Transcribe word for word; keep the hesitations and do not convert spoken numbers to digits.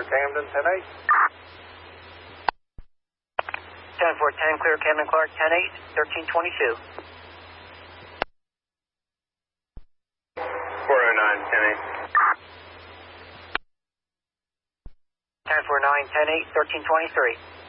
Camden, ten eight. ten four ten, clear Camden Clark, ten eight, thirteen twenty-two. four oh nine, ten eight. ten four nine, ten eight, thirteen twenty-three.